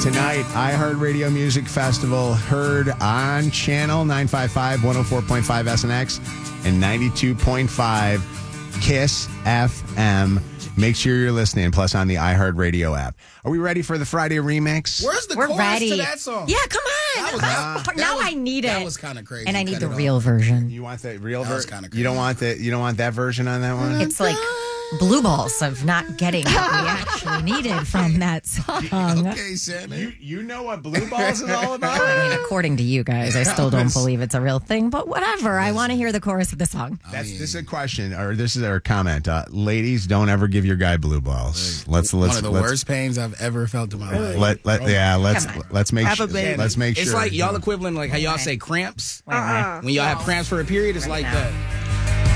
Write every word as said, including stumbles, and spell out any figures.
Tonight, iHeartRadio Music Festival heard on channel nine fifty-five, one oh four point five S N X and ninety-two point five KISS F M. Make sure you're listening, plus on the iHeartRadio app. Are we ready for the Friday remix? Where's the We're chorus ready. to that song? Yeah, come on. That was- Uh, that now was- I need it. That was kind of crazy. And I need Cut the it off. real version. You want the real That was version? kinda You don't crazy. want the you don't want that version on that one? It's like blue balls of not getting what we actually needed from that song. Okay, Shannon. You you know what Blue Balls is all about? I mean, according to you guys, I still don't believe it's a real thing, but whatever. I want to hear the chorus of the song. That's this is a question, or this is our comment. Uh, ladies, don't ever give your guy blue balls. Let's let's One of the let's, worst pains I've ever felt in my life. Let let yeah let's Come on. let's make Have a sure, baby. let's make It's sure. like y'all equivalent, like how y'all say cramps. Uh-uh. When y'all have cramps for a period, it's like that.